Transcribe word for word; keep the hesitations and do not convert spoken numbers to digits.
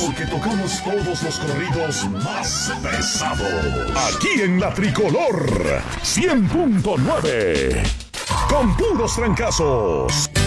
porque tocamos todos los corridos más pesados. Aquí en La Tricolor, cien punto nueve. Con puros trancazos.